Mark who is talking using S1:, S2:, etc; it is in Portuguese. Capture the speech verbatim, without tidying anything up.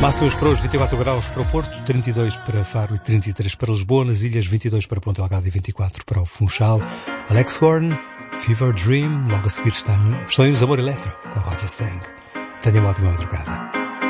S1: Máximas para hoje, vinte e quatro graus para o Porto, trinta e dois para Faro e trinta e três para Lisboa. Nas ilhas, vinte e dois para Ponta Delgada e vinte e quatro para o Funchal. Alex Horn, Fever Dream. Logo a seguir estão Sonhos, Amor Eletro, com a Rosa Sang. Tenha uma ótima madrugada.